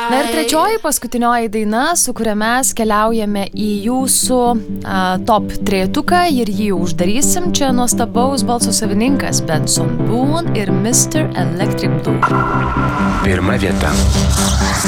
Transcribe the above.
Na ir trečioji paskutinioji daina, su kuria mes keliaujame į jūsų top trejetuką ir jį uždarysim. Čia nuostabaus balso savininkas Benson Boone ir Mr. Electric Blue. Pirma vieta.